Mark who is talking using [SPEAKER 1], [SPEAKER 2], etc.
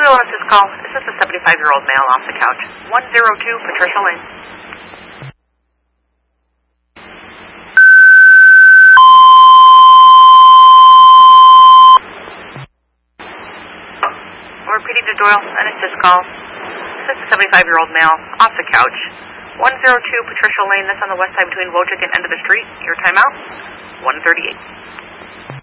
[SPEAKER 1] Wheel assist call. This is a 75-year-old male off the couch. 102 Patricia Lane. We're repeating to Doyle, an assist call. This is a 75-year-old male off the couch. 102 Patricia Lane. That's on the west side between Wojcik and end of the street. Your timeout, 1:38.